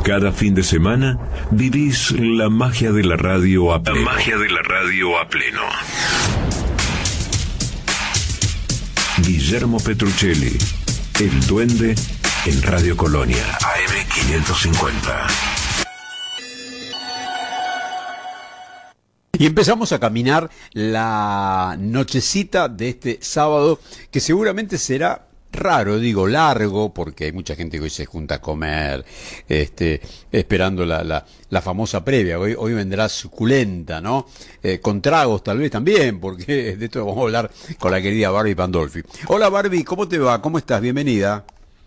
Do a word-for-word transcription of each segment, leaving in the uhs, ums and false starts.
Cada fin de semana vivís la magia de la radio a pleno. La magia de la radio a pleno. Guillermo Petruccelli, el Duende, en Radio Colonia, A M quinientos cincuenta. Y empezamos a caminar la nochecita de este sábado, que seguramente será raro, digo largo, porque hay mucha gente que hoy se junta a comer, este, esperando la, la, la famosa previa. Hoy, hoy vendrá suculenta, ¿no? Eh, con tragos tal vez también, porque de esto vamos a hablar con la querida Barbie Pandolfi. Hola Barbie, ¿cómo te va? ¿Cómo estás? Bienvenida.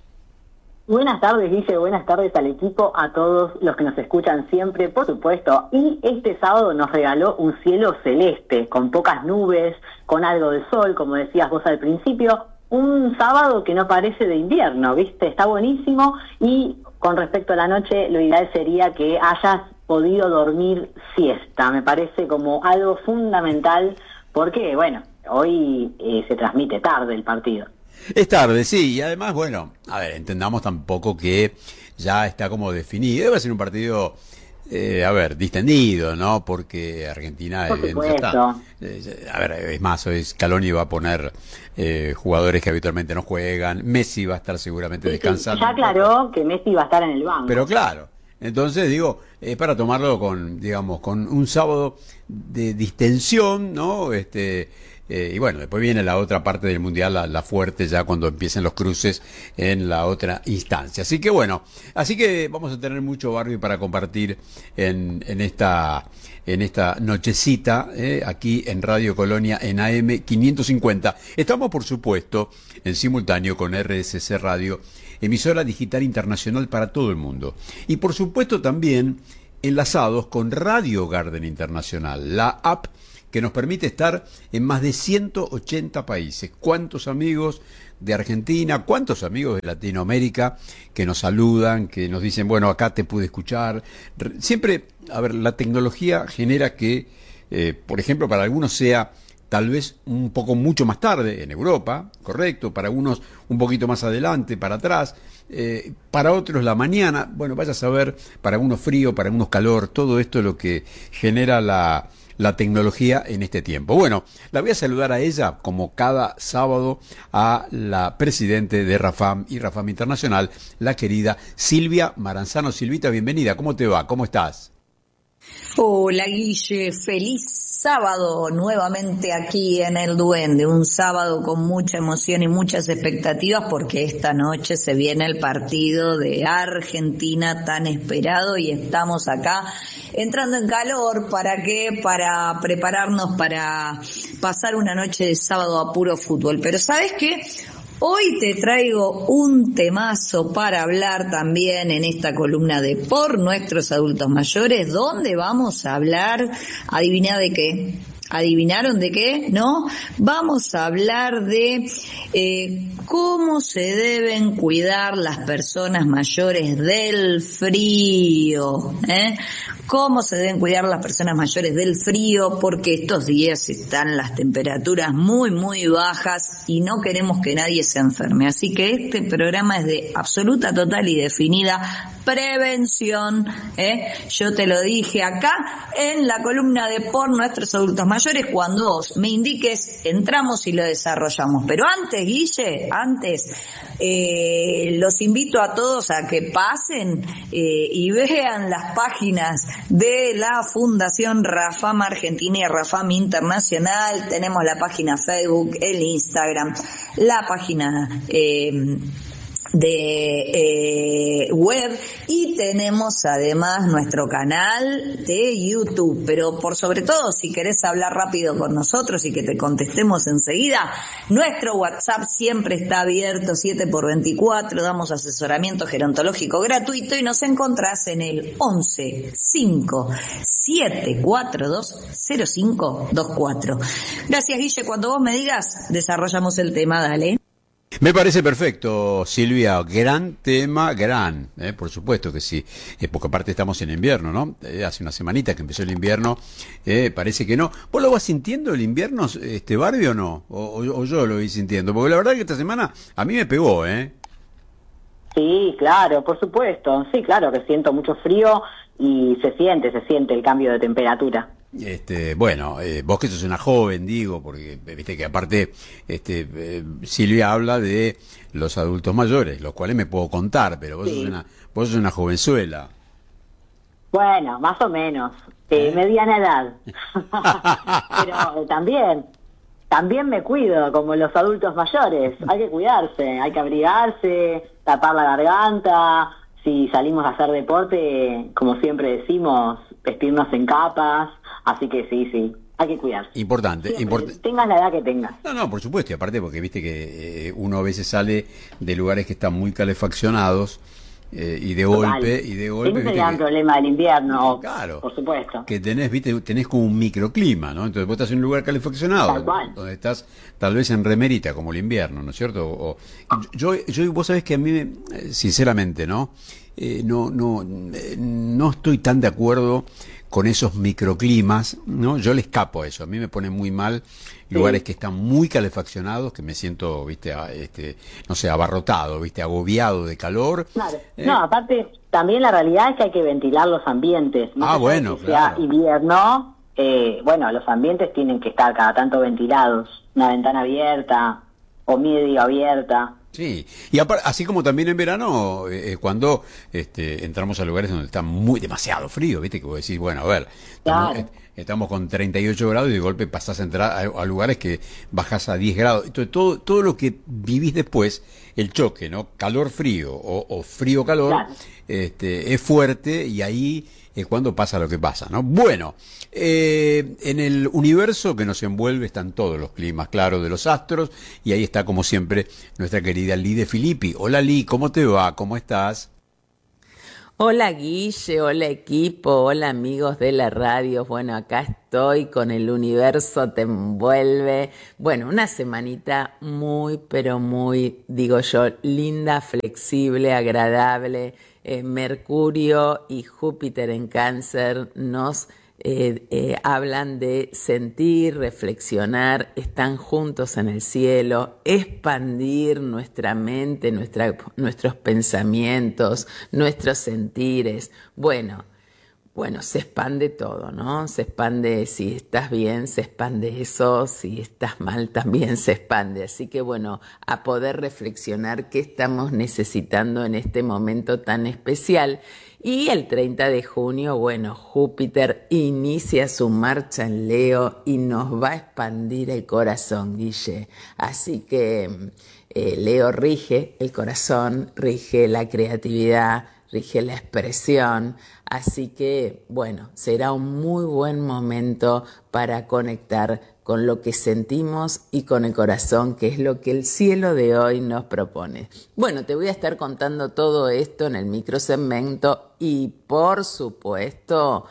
Buenas tardes, Guille, buenas tardes al equipo, a todos los que nos escuchan siempre, por supuesto. Y este sábado nos regaló un cielo celeste, con pocas nubes, con algo de sol, como decías vos al principio. Un sábado que no parece de invierno, ¿viste? Está buenísimo. Y con respecto a la noche, lo ideal sería que hayas podido dormir siesta. Me parece como algo fundamental, porque, bueno, hoy eh, se transmite tarde el partido. Es tarde, sí, y además, bueno, a ver, entendamos tampoco que ya está como definido. Debe ser un partido, eh, a ver, distendido, ¿no? Porque Argentina Por eh, supuesto. está, eh, a ver, es más, hoy Scaloni va a poner eh, jugadores que habitualmente no juegan. Messi va a estar seguramente Sí, descansando. ya aclaró que Messi va a estar en el banco. Pero claro, entonces digo, es para tomarlo con, digamos, con un sábado de distensión, ¿no? Este, eh, y bueno, después viene la otra parte del Mundial, la, la fuerte, ya cuando empiecen los cruces en la otra instancia. Así que bueno, así que vamos a tener mucho, Barbie, para compartir en, en esta en esta nochecita, eh, aquí en Radio Colonia, en A M quinientos cincuenta. Estamos, por supuesto, en simultáneo con R S C Radio, emisora digital internacional para todo el mundo. Y por supuesto también enlazados con Radio Garden Internacional, la app que nos permite estar en más de ciento ochenta países. ¿Cuántos amigos de Argentina, cuántos amigos de Latinoamérica que nos saludan, que nos dicen, bueno, acá te pude escuchar? Siempre, a ver, la tecnología genera que, eh, por ejemplo, para algunos sea tal vez un poco mucho más tarde en Europa, correcto, para algunos un poquito más adelante, para atrás, eh, para otros la mañana, bueno, vaya a saber, para algunos frío, para algunos calor, todo esto es lo que genera la, la tecnología en este tiempo. Bueno, la voy a saludar a ella, como cada sábado, a la presidente de Rafam y Rafam Internacional, la querida Silvia Maranzano. Silvita, bienvenida, ¿cómo te va? ¿Cómo estás? Hola Guille, feliz sábado nuevamente aquí en El Duende, un sábado con mucha emoción y muchas expectativas porque esta noche se viene el partido de Argentina tan esperado y estamos acá entrando en calor. ¿Para qué? Para prepararnos para pasar una noche de sábado a puro fútbol. Pero ¿sabes qué? Hoy te traigo un temazo para hablar también en esta columna de Por Nuestros Adultos Mayores, donde vamos a hablar, adivina de qué, ¿adivinaron de qué? ¿No? Vamos a hablar de eh, cómo se deben cuidar las personas mayores del frío, ¿eh? Cómo se deben cuidar las personas mayores del frío, porque estos días están las temperaturas muy, muy bajas y no queremos que nadie se enferme. Así que este programa es de absoluta, total y definida prevención, ¿eh? Yo te lo dije acá en la columna de Por Nuestros Adultos Mayores. Cuando vos me indiques, entramos y lo desarrollamos. Pero antes, Guille, antes, eh, los invito a todos a que pasen eh, y vean las páginas de la Fundación Rafam Argentina y Rafam Internacional. Tenemos la página Facebook, el Instagram, la página eh, de eh, web, y tenemos además nuestro canal de YouTube. Pero por sobre todo, si querés hablar rápido con nosotros y que te contestemos enseguida, nuestro WhatsApp siempre está abierto siete por veinticuatro, damos asesoramiento gerontológico gratuito y nos encontrás en el once cinco siete cuatro dos cero cinco dos cuatro. Gracias, Guille, cuando vos me digas desarrollamos el tema, dale. Me parece perfecto, Silvia, gran tema, gran, eh, por supuesto que sí, eh, porque aparte estamos en invierno, ¿no? Eh, hace una semanita que empezó el invierno, eh, parece que no. ¿Vos lo vas sintiendo el invierno, este Barbie, o no? O, o, o yo lo voy sintiendo, porque la verdad que esta semana a mí me pegó, ¿eh? Sí, claro, por supuesto. Sí, claro que siento mucho frío y se siente, se siente el cambio de temperatura. Este, bueno, eh, vos que sos una joven, digo, porque viste que aparte este, eh, Silvia habla de los adultos mayores, los cuales me puedo contar, pero vos, Sí. sos, una, vos sos una jovenzuela. Bueno, más o menos, eh, ¿Eh? mediana edad. Pero eh, también, también me cuido como los adultos mayores. Hay que cuidarse, hay que abrigarse, tapar la garganta. Si salimos a hacer deporte, como siempre decimos, vestirnos en capas. Así que sí, sí, hay que cuidarse. Importante, Siempre, importante. tengas la edad que tengas. No, no, por supuesto, y aparte porque viste que eh, uno a veces sale de lugares que están muy calefaccionados eh, y de Total. golpe, y de golpe, Ese es el viste gran que, problema del invierno, claro, por supuesto. que tenés, viste, tenés como un microclima, ¿no? Entonces vos estás en un lugar calefaccionado, Tal cual. donde estás tal vez en remerita, como el invierno, ¿no es cierto? O, yo, yo, vos sabés que a mí, me- sinceramente, ¿no? Eh, no, no, eh, no estoy tan de acuerdo con esos microclimas, ¿no? Yo le escapo a eso, a mí me pone muy mal lugares Sí. que están muy calefaccionados, que me siento, viste, a- este, no sé, abarrotado, viste, agobiado de calor. Claro. ¿eh? No, aparte, también la realidad es que hay que ventilar los ambientes. Más Ah, allá de bueno, que sea claro. invierno, eh, bueno, los ambientes tienen que estar cada tanto ventilados. Una ventana abierta o medio abierta. Sí, y apar- así como también en verano, eh, eh, cuando este, entramos a lugares donde está muy demasiado frío, viste, que vos decís, bueno, a ver, estamos, Claro. eh, estamos con treinta y ocho grados y de golpe pasás a entrar a, a lugares que bajas a diez grados. Entonces, todo, todo lo que vivís después, el choque, ¿no? Calor-frío o, o frío-calor, Claro. este, es fuerte y ahí es cuando pasa lo que pasa, ¿no? Bueno, eh, en el universo que nos envuelve están todos los climas, claro, de los astros, y ahí está, como siempre, nuestra querida Lee de Filippi. Hola Lee, ¿cómo te va? ¿Cómo estás? Hola Guille, hola equipo, hola amigos de la radio. Bueno, acá estoy con el universo te envuelve. Bueno, una semanita muy, pero muy, digo yo, linda, flexible, agradable. Eh, Mercurio y Júpiter en Cáncer nos eh, eh, hablan de sentir, reflexionar, están juntos en el cielo, expandir nuestra mente, nuestra, nuestros pensamientos, nuestros sentires. Bueno, bueno, se expande todo, ¿no? Se expande, si estás bien, se expande eso, si estás mal también se expande. Así que bueno, a poder reflexionar qué estamos necesitando en este momento tan especial. Y el treinta de junio, bueno, Júpiter inicia su marcha en Leo y nos va a expandir el corazón, Guille. Así que eh, Leo rige el corazón, rige la creatividad, rige la expresión, así que, bueno, será un muy buen momento para conectar con lo que sentimos y con el corazón, que es lo que el cielo de hoy nos propone. Bueno, te voy a estar contando todo esto en el microsegmento y, por supuesto,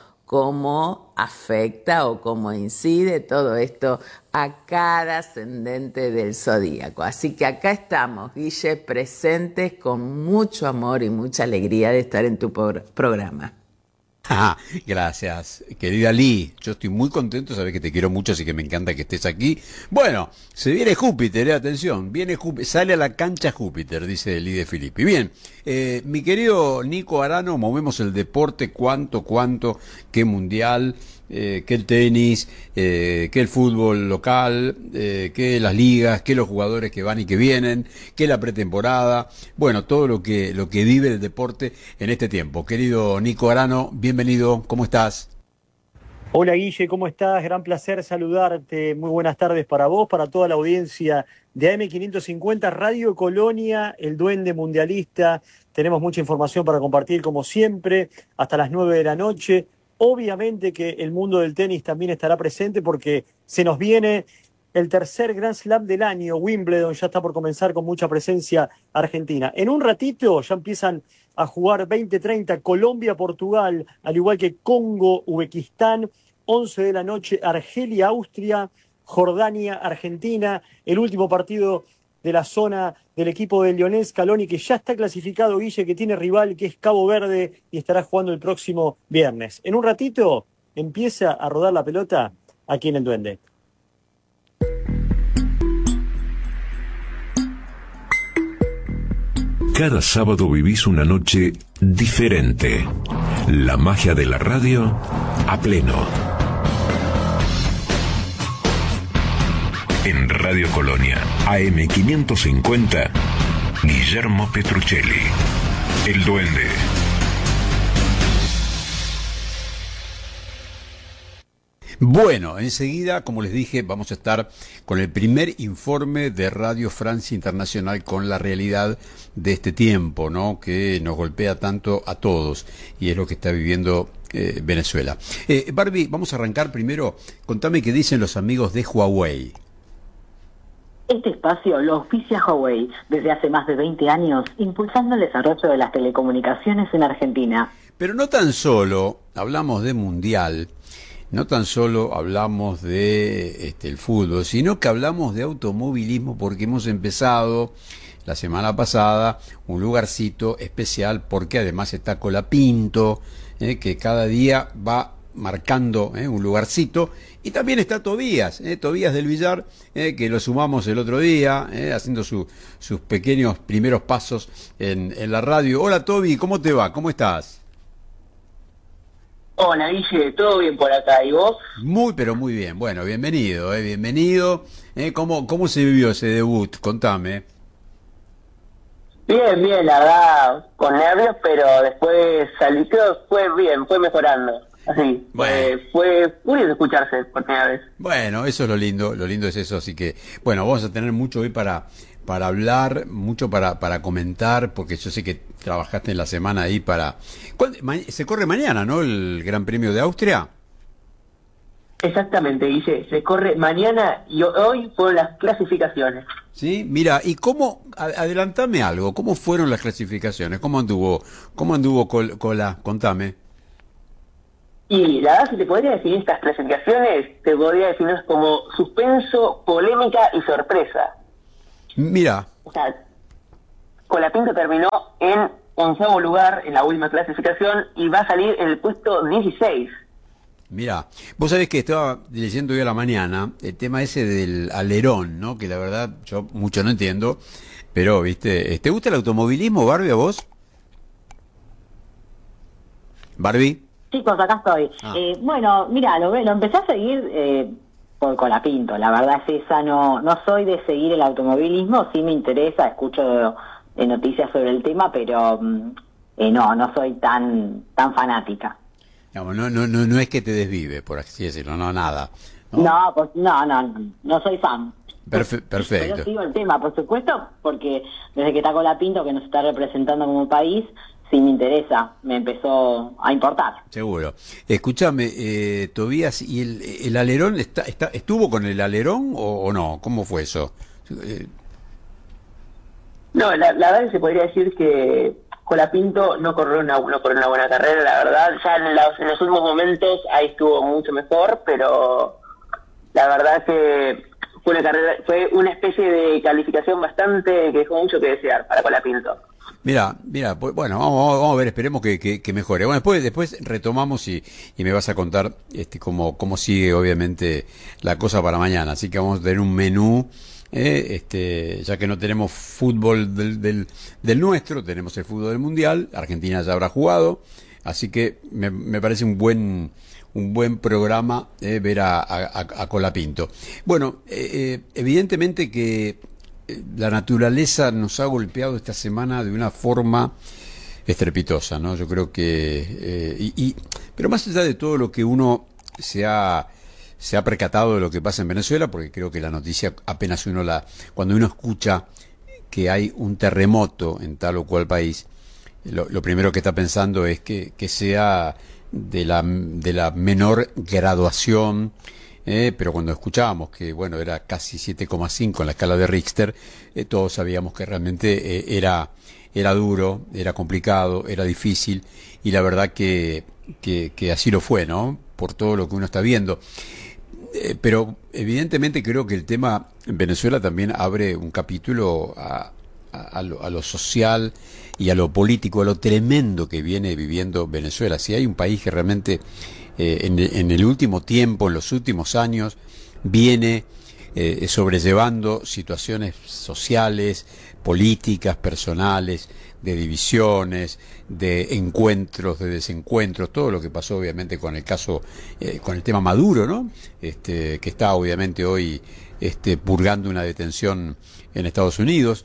cómo afecta o cómo incide todo esto a cada ascendente del zodíaco. Así que acá estamos, Guille, presentes con mucho amor y mucha alegría de estar en tu por- programa. Ah, gracias, querida Lee. Yo estoy muy contento, sabes que te quiero mucho, así que me encanta que estés aquí. Bueno, se viene Júpiter, eh, atención, viene Júpiter, sale a la cancha Júpiter, dice Lee de Filippi. Bien, eh, mi querido Nico Arano, movemos el deporte, cuánto, cuánto, qué mundial, eh, que el tenis, eh, que el fútbol local, eh, que las ligas, que los jugadores que van y que vienen, que la pretemporada, bueno, todo lo que, lo que vive el deporte en este tiempo. Querido Nico Arano, bienvenido, ¿cómo estás? Hola Guille, ¿cómo estás? Gran placer saludarte. Muy buenas tardes para vos, para toda la audiencia de A M quinientos cincuenta, Radio Colonia, el Duende Mundialista. Tenemos mucha información para compartir como siempre, hasta las nueve de la noche. Obviamente que el mundo del tenis también estará presente porque se nos viene el tercer Grand Slam del año, Wimbledon, ya está por comenzar con mucha presencia argentina. En un ratito ya empiezan a jugar veinte treinta Colombia-Portugal, al igual que Congo-Uzbekistán, once de la noche Argelia-Austria, Jordania-Argentina, el último partido de la zona del equipo de Lionel Scaloni, que ya está clasificado, Guille, que tiene rival, que es Cabo Verde, y estará jugando el próximo viernes. En un ratito empieza a rodar la pelota aquí en el Duende. cada sábado vivís una noche diferente. La magia de la radio a pleno. En Radio Colonia, A M quinientos cincuenta, Guillermo Petruccelli, El Duende. Bueno, enseguida, como les dije, vamos a estar con el primer informe de Radio Francia Internacional con la realidad de este tiempo, ¿no? Que nos golpea tanto a todos y es lo que está viviendo eh, Venezuela. Eh, Barbie, vamos a arrancar primero. Contame qué dicen los amigos de Huawei. Este espacio lo oficia Huawei desde hace más de veinte años, impulsando el desarrollo de las telecomunicaciones en Argentina. Pero no tan solo hablamos de mundial. No tan solo hablamos de este, el fútbol, sino que hablamos de automovilismo porque hemos empezado la semana pasada un lugarcito especial porque además está Colapinto, eh, que cada día va marcando eh, un lugarcito, y también está Tobías, eh, Tobías del Villar, eh, que lo sumamos el otro día, eh, haciendo su, sus pequeños primeros pasos en, en la radio. Hola Tobi, ¿cómo te va? ¿Cómo estás? Hola, Guille, ¿todo bien por acá? ¿Y vos? Muy, pero muy bien. Bueno, bienvenido, eh, bienvenido. Eh, ¿cómo, ¿Cómo se vivió ese debut? Contame. Bien, bien, la verdad, con nervios, pero después salí, creo que fue bien, fue mejorando. Así, bueno. eh, fue curioso escucharse por primera vez. Bueno, eso es lo lindo, lo lindo es eso, así que, bueno, vamos a tener mucho hoy para, para hablar, mucho para, para comentar, porque yo sé que trabajaste en la semana ahí para... Se corre mañana, ¿no? El Gran Premio de Austria. Exactamente, Guille, se corre mañana y hoy fueron las clasificaciones. Sí, mira, y cómo, adelantame algo, ¿cómo fueron las clasificaciones? ¿Cómo anduvo, cómo anduvo Col, Cola? Contame. Y la verdad, si te podría definir estas clasificaciones, te podría definir como suspenso, polémica y sorpresa. Mira. O sea, Colapinto terminó en onceavo lugar en la última clasificación y va a salir en el puesto dieciséis. Mira, vos sabés que estaba leyendo hoy a la mañana el tema ese del alerón, ¿no? Que la verdad yo mucho no entiendo, pero, ¿viste? ¿Te gusta el automovilismo, Barbie, a vos? ¿Barbie? Chicos, acá estoy. Ah. Eh, bueno, mira, lo, lo empecé a seguir eh, por Colapinto. La verdad es esa, no no soy de seguir el automovilismo, sí me interesa, escucho de noticias sobre el tema, pero eh, no, no soy tan tan fanática. Digamos, no, no, no, no es que te desvive, por así decirlo, no, nada. No, No, pues, no, no, no soy fan. Perfe- perfecto. Pero sigo el tema, por supuesto, porque desde que está Colapinto, que nos está representando como país, sí me interesa, me empezó a importar. Seguro. Escúchame, eh, Tobías, ¿y el, el alerón está, está, estuvo con el alerón o, o no? ¿Cómo fue eso? Eh, No, la, la verdad que se podría decir que Colapinto no corrió una, no corrió una buena carrera, la verdad. Ya en los, en los últimos momentos ahí estuvo mucho mejor, pero la verdad que fue una carrera, fue una especie de calificación bastante que dejó mucho que desear para Colapinto. Mira, mira, pues, bueno, vamos, vamos a ver, esperemos que, que, que mejore. Bueno, después, después retomamos y, y me vas a contar este cómo, cómo sigue, obviamente, la cosa para mañana. Así que vamos a tener un menú. Eh, este, ya que no tenemos fútbol del, del, del nuestro, tenemos el fútbol del mundial, Argentina ya habrá jugado, así que me, me parece un buen un buen programa eh, ver a, a, a Colapinto. Bueno, eh, eh, evidentemente que eh, la naturaleza nos ha golpeado esta semana de una forma estrepitosa, ¿no? Yo creo que eh, y, y pero más allá de todo lo que uno se ha se ha percatado de lo que pasa en Venezuela, porque creo que la noticia apenas uno la, cuando uno escucha que hay un terremoto en tal o cual país, lo, lo primero que está pensando es que, que sea de la, de la menor graduación, eh, pero cuando escuchábamos que bueno era casi siete coma cinco en la escala de Richter, eh, todos sabíamos que realmente eh, era, era duro, era complicado, era difícil, y la verdad que, que, que así lo fue, ¿no? Por todo lo que uno está viendo. Eh, pero evidentemente creo que el tema en Venezuela también abre un capítulo a, a, a, lo, a lo social y a lo político, a lo tremendo que viene viviendo Venezuela. Si hay un país que realmente eh, en, en el último tiempo, en los últimos años, viene eh, sobrellevando situaciones sociales, políticas, personales, de divisiones, de encuentros, de desencuentros, todo lo que pasó obviamente con el caso, eh, con el tema Maduro, ¿no? Este, que está obviamente hoy este, purgando una detención en Estados Unidos,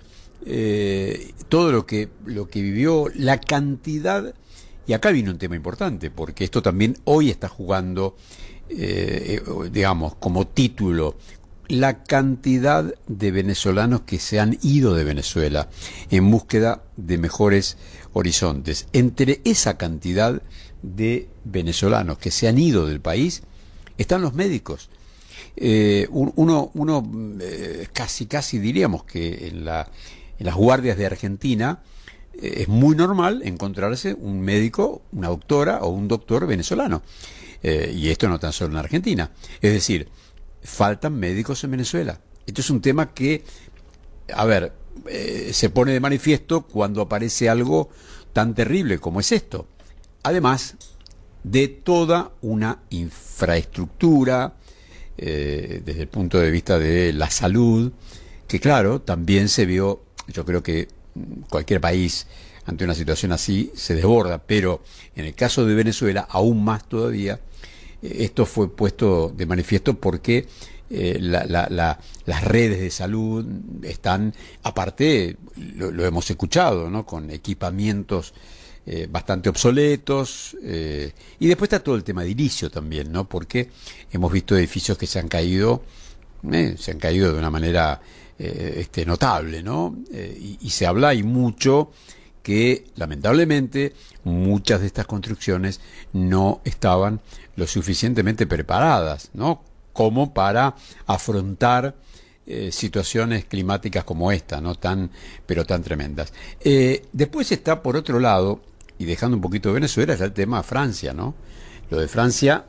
eh, todo lo que, lo que vivió, la cantidad, y acá viene un tema importante, porque esto también hoy está jugando, eh, digamos, como título, la cantidad de venezolanos que se han ido de Venezuela en búsqueda de mejores horizontes. Entre esa cantidad de venezolanos que se han ido del país están los médicos. Eh, uno uno eh, casi casi diríamos que en, la, en las guardias de Argentina eh, es muy normal encontrarse un médico, una doctora o un doctor venezolano. Eh, y esto no tan solo en Argentina. Es decir, faltan médicos en Venezuela. Esto es un tema que, a ver, eh, se pone de manifiesto cuando aparece algo tan terrible como es esto. Además de toda una infraestructura, eh, desde el punto de vista de la salud, que claro, también se vio, yo creo que cualquier país ante una situación así se desborda, pero en el caso de Venezuela aún más todavía. Esto fue puesto de manifiesto porque eh, la, la, la, las redes de salud están, aparte, lo, lo hemos escuchado, ¿no? Con equipamientos eh, bastante obsoletos, eh, y después está todo el tema edilicio también, ¿no? Porque hemos visto edificios que se han caído, eh, se han caído de una manera eh, este, notable, ¿no? Eh, y, y se habla y mucho que lamentablemente muchas de estas construcciones no estaban lo suficientemente preparadas, ¿no? Como para afrontar eh, situaciones climáticas como esta, ¿no? Tan, pero tan tremendas. Eh, después está, por otro lado, y dejando un poquito de Venezuela, está el tema de Francia, ¿no? Lo de Francia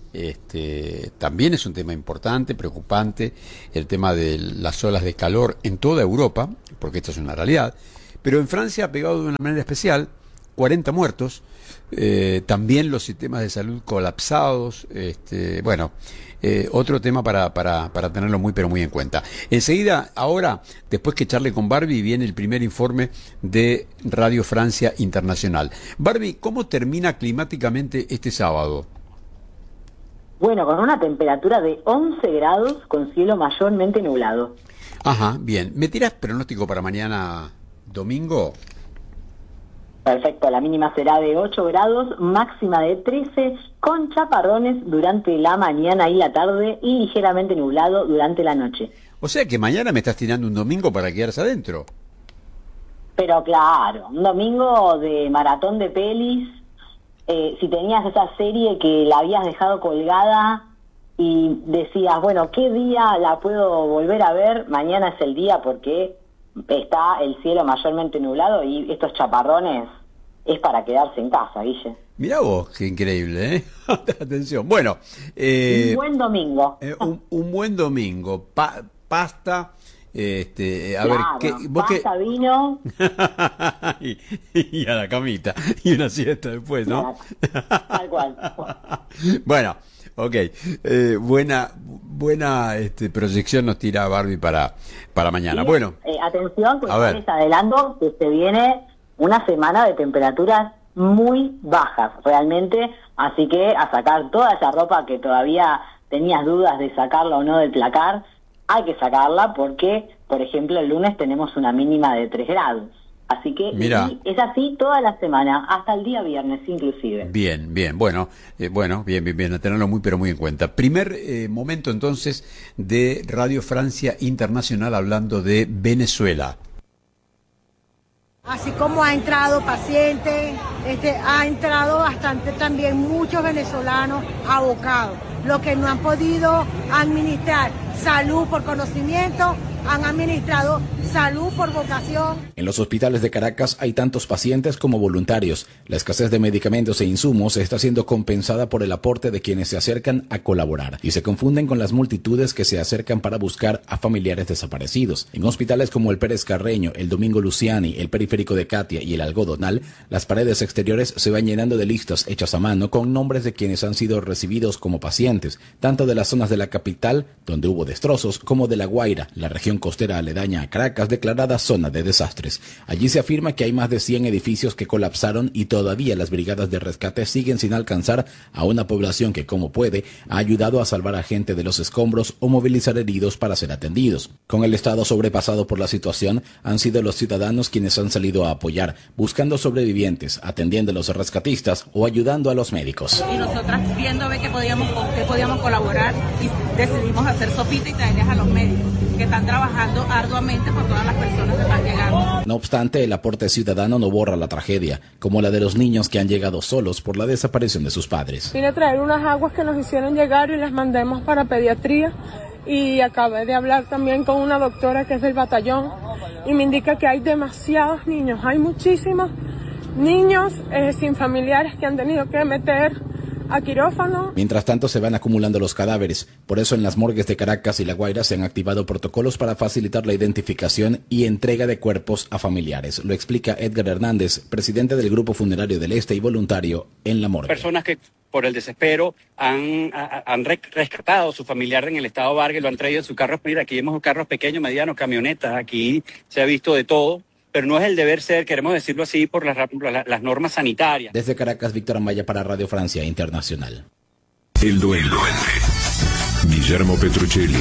este, también es un tema importante, preocupante, el tema de las olas de calor en toda Europa, porque esto es una realidad. Pero en Francia ha pegado de una manera especial, cuarenta muertos, eh, también los sistemas de salud colapsados, este, bueno, eh, otro tema para, para, para tenerlo muy pero muy en cuenta. Enseguida, ahora, después que charle con Barbie, viene el primer informe de Radio Francia Internacional. Barbie, ¿cómo termina climáticamente este sábado? Bueno, con una temperatura de once grados, con cielo mayormente nublado. Ajá, bien. ¿Me tirás pronóstico para mañana domingo? Perfecto, la mínima será de ocho grados, máxima de trece, con chaparrones durante la mañana y la tarde y ligeramente nublado durante la noche. O sea que mañana me estás tirando un domingo para quedarse adentro. Pero claro, un domingo de maratón de pelis, eh, si tenías esa serie que la habías dejado colgada y decías, bueno, ¿qué día la puedo volver a ver? Mañana es el día porque está el cielo mayormente nublado y estos chaparrones es para quedarse en casa, Guille. Mirá vos, qué increíble, ¿eh? Atención. Bueno. Eh, un buen domingo. Eh, un, un buen domingo. Pa, pasta. Este, a claro, ver, ¿qué, vos pasta, qué? vino. y, y a la camita. Y una siesta después, ¿no? Tal cual. Bueno. Ok, eh, buena buena este, proyección nos tira Barbie para, para mañana. Bien, bueno, eh, atención, pues a ver. les adelanto que se viene una semana de temperaturas muy bajas, realmente, así que a sacar toda esa ropa que todavía tenías dudas de sacarla o no del placar, hay que sacarla porque, por ejemplo, el lunes tenemos una mínima de tres grados. Así que Mira. es así toda la semana, hasta el día viernes inclusive. Bien, bien, bueno, eh, bueno, bien, bien, bien, a tenerlo muy pero muy en cuenta. Primer eh, momento entonces de Radio Francia Internacional hablando de Venezuela. Así como ha entrado pacientes, este, ha entrado bastante también muchos venezolanos abocados, los que no han podido administrar salud por conocimiento, han administrado salud por vocación. En los hospitales de Caracas hay tantos pacientes como voluntarios. La escasez de medicamentos e insumos está siendo compensada por el aporte de quienes se acercan a colaborar y se confunden con las multitudes que se acercan para buscar a familiares desaparecidos. En hospitales como el Pérez Carreño, el Domingo Luciani, el Periférico de Catia y el Algodonal, las paredes exteriores se van llenando de listas hechas a mano con nombres de quienes han sido recibidos como pacientes, tanto de las zonas de la capital, donde hubo destrozos, como de La Guaira, la región región costera aledaña a Caracas declarada zona de desastres. Allí se afirma que hay más de cien edificios que colapsaron y todavía las brigadas de rescate siguen sin alcanzar a una población que, como puede, ha ayudado a salvar a gente de los escombros o movilizar heridos para ser atendidos. Con el estado sobrepasado por la situación, han sido los ciudadanos quienes han salido a apoyar, buscando sobrevivientes, atendiendo a los rescatistas o ayudando a los médicos. Y nosotras viendo a ver que podíamos, que podíamos colaborar y decidimos hacer sopita y traerles a los médicos que están trabajando arduamente por todas las personas que están llegando. No obstante, el aporte ciudadano no borra la tragedia, como la de los niños que han llegado solos por la desaparición de sus padres. Vine a traer unas aguas que nos hicieron llegar y las mandemos para pediatría. Y acabé de hablar también con una doctora que es del batallón y me indica que hay demasiados niños, hay muchísimos niños eh, sin familiares que han tenido que meter a quirófano. Mientras tanto se van acumulando los cadáveres, por eso en las morgues de Caracas y La Guaira se han activado protocolos para facilitar la identificación y entrega de cuerpos a familiares. Lo explica Edgar Hernández, presidente del Grupo Funerario del Este y voluntario en la morgue. Personas que por el desespero han, han rescatado a su familiar en el estado Vargas, lo han traído en su carro. Mira, aquí vemos carros pequeños, medianos, camionetas, aquí se ha visto de todo. Pero no es el deber ser, queremos decirlo así, por las, las normas sanitarias. Desde Caracas, Víctor Amaya para Radio Francia Internacional. El Duende. Guillermo Petruccelli.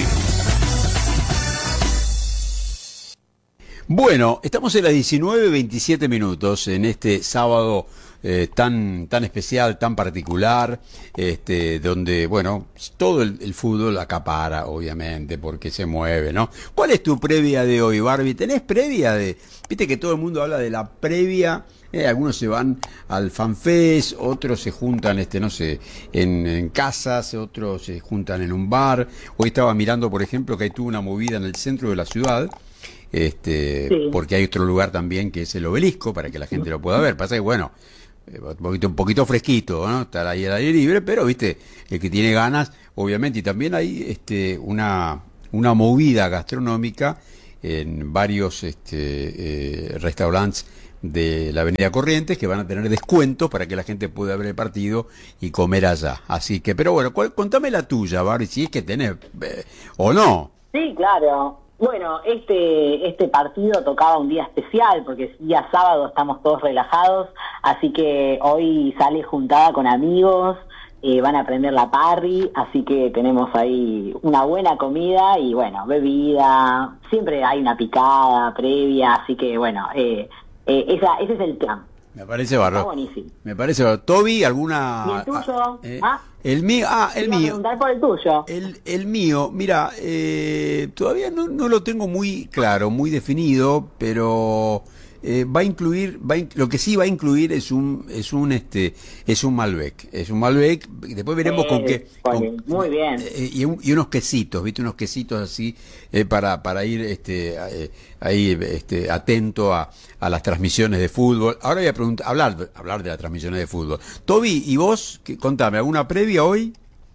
Bueno, estamos en las diecinueve veintisiete minutos en este sábado eh, tan tan especial, tan particular, este, donde, bueno, todo el, el fútbol acapara, obviamente, porque se mueve, ¿no? ¿Cuál es tu previa de hoy, Barbie? ¿Tenés previa de...? Viste que todo el mundo habla de la previa, eh, algunos se van al FanFest, otros se juntan, este, no sé, en, en casas, otros se juntan en un bar. Hoy estaba mirando, por ejemplo, que hay tuvo una movida en el centro de la ciudad, este, sí. Porque hay otro lugar también que es el Obelisco, para que la gente lo pueda ver. Pasa que, bueno, un poquito, un poquito fresquito, ¿no? Estar ahí al aire libre, pero, viste, el que tiene ganas, obviamente, y también hay este, una, una movida gastronómica en varios este, eh, restaurantes de la Avenida Corrientes que van a tener descuentos para que la gente pueda ver el partido y comer allá. Así que, pero bueno, ¿cuál, contame la tuya, Barbie, si es que tenés, eh, o no. Sí, claro. Bueno, este este partido tocaba un día especial porque es día sábado, estamos todos relajados, así que hoy sale juntada con amigos, eh, van a prender la parry, así que tenemos ahí una buena comida y bueno, bebida, siempre hay una picada previa, así que bueno, eh, eh, esa, ese es el plan. Me parece bárbaro. Está buenísimo. Me parece bárbaro. Toby, ¿alguna...? ¿Y el tuyo? Eh, ¿Ah? El mío, ah, el Iba a mío. preguntar por el tuyo. El, el mío, mira, eh, todavía no, no lo tengo muy claro, muy definido, pero eh, va a incluir, va a, lo que sí va a incluir es un, es un, este, es un Malbec, es un Malbec. Después veremos eh, con qué. Con, muy bien. Eh, y, un, y unos quesitos, viste, unos quesitos así eh, para, para ir, este, eh, ahí, este, atento a, a las transmisiones de fútbol. Ahora voy a preguntar, hablar, hablar de las transmisiones de fútbol. Toby, ¿y vos? ¿Qué, contame, alguna previa hoy?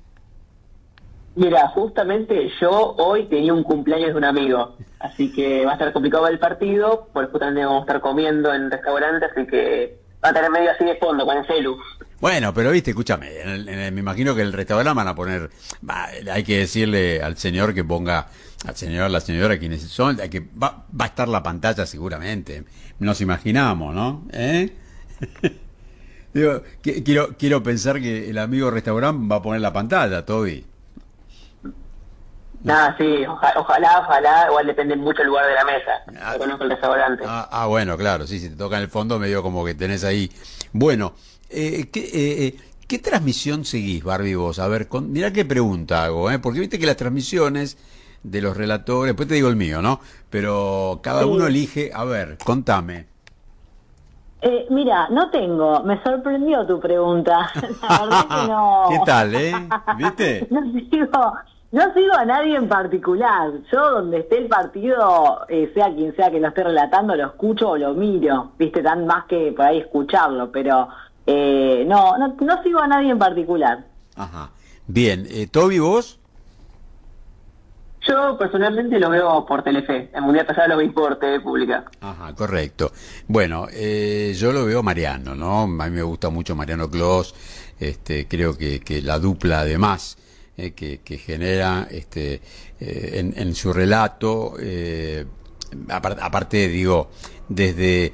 Mira, justamente yo hoy tenía un cumpleaños de un amigo, así que va a estar complicado el partido, porque justamente vamos a estar comiendo en restaurantes, así que va a tener medio así de fondo con el celu. Bueno, pero viste, escúchame, en el, en el, me imagino que el restaurante van a poner, va, hay que decirle al señor que ponga, al señor, a la señora, quienes son, hay que va, va a estar la pantalla seguramente, nos imaginamos, ¿no? ¿Eh? Digo, que, quiero, quiero pensar que el amigo restaurante va a poner la pantalla, Toby. Nada, sí, ojalá, ojalá, ojalá, igual depende mucho el lugar de la mesa. Ah, no conozco el restaurante. Ah, ah, bueno, claro, sí, si te toca en el fondo, medio como que tenés ahí. Bueno, eh, ¿qué, eh, ¿qué transmisión seguís, Barbie, vos? A ver, con, mirá qué pregunta hago, ¿eh? Porque viste que las transmisiones de los relatores, después te digo el mío, ¿no? Pero cada sí. uno elige, a ver, contame. Eh, mira, no tengo, me sorprendió tu pregunta. La verdad que no. ¿Qué tal, eh? ¿Viste? No sigo, no sigo a nadie en particular. Yo donde esté el partido, eh, sea quien sea que lo esté relatando, lo escucho o lo miro. Viste, tan más que por ahí escucharlo, pero eh, no, no, no sigo a nadie en particular. Ajá. Bien, eh, Toby, ¿vos? Yo personalmente lo veo por Telefe, el Mundial pasado lo vi por T V Pública. Ajá, correcto. Bueno, eh, yo lo veo Mariano, ¿no? A mí me gusta mucho Mariano Clos, este, creo que, que la dupla además eh, que, que genera este, eh, en, en su relato, eh, aparte, aparte, digo, desde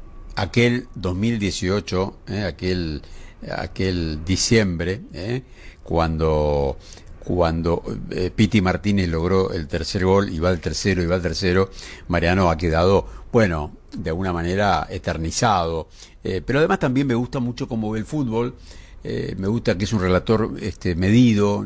aquel dos mil dieciocho, eh, aquel, aquel diciembre, eh, cuando... cuando eh, Piti Martínez logró el tercer gol, y va el tercero, y va el tercero, Mariano ha quedado, bueno, de alguna manera eternizado. Eh, pero además también me gusta mucho cómo ve el fútbol, eh, me gusta que es un relator este, medido,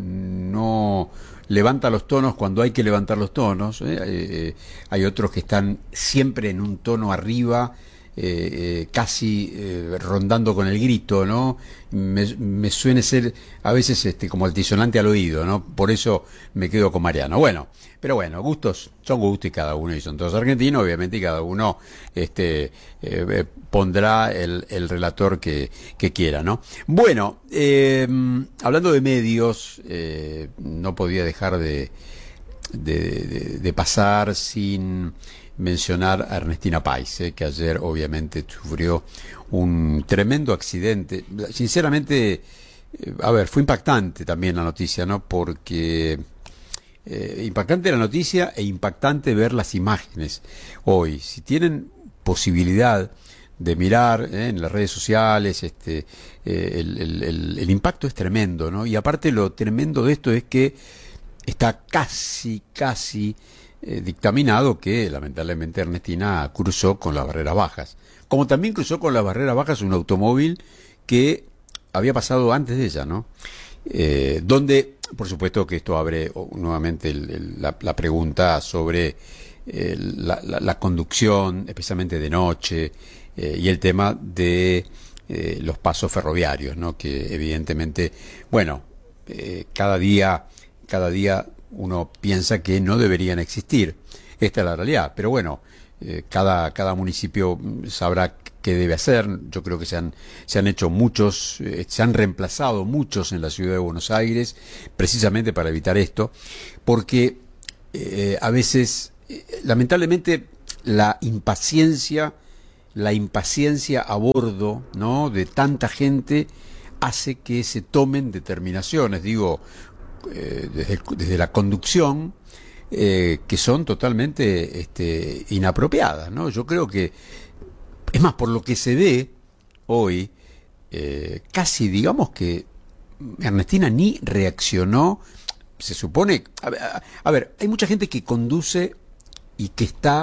no levanta los tonos cuando hay que levantar los tonos. Eh, eh, hay otros que están siempre en un tono arriba, Eh, eh, casi eh, rondando con el grito, ¿no? Me, me suene ser a veces este, como altisonante al oído, ¿no? Por eso me quedo con Mariano. Bueno, pero bueno, gustos son gustos y cada uno, y son todos argentinos, obviamente, y cada uno este, eh, pondrá el, el relator que, que quiera, ¿no? Bueno, eh, hablando de medios, eh, no podía dejar de, de, de, de pasar sin mencionar a Ernestina Pais, eh, que ayer obviamente sufrió un tremendo accidente. Sinceramente, eh, a ver, fue impactante también la noticia, ¿no? Porque eh, impactante la noticia e impactante ver las imágenes hoy. Si tienen posibilidad de mirar eh, en las redes sociales, este, eh, el, el, el, el impacto es tremendo, ¿no? Y aparte lo tremendo de esto es que está casi, casi Eh, dictaminado que lamentablemente Ernestina cruzó con las barreras bajas, como también cruzó con las barreras bajas un automóvil que había pasado antes de ella, ¿no? Eh, donde, por supuesto que esto abre oh, nuevamente el, el, la, la pregunta sobre eh, la, la, la conducción, especialmente de noche, eh, y el tema de eh, los pasos ferroviarios, ¿no? Que evidentemente, bueno, eh, cada día, cada día uno piensa que no deberían existir. Esta es la realidad, pero bueno, eh, cada, cada municipio sabrá qué debe hacer. Yo creo que se han, se han hecho muchos, eh, se han reemplazado muchos en la ciudad de Buenos Aires, precisamente para evitar esto, porque eh, a veces, eh, lamentablemente, la impaciencia, la impaciencia a bordo, ¿no?, de tanta gente hace que se tomen determinaciones, digo, Eh, desde, desde la conducción, eh, que son totalmente este, inapropiadas, ¿no? Yo creo que, es más, por lo que se ve hoy, eh, casi digamos que Ernestina ni reaccionó. Se supone, a, a, a ver, hay mucha gente que conduce y que está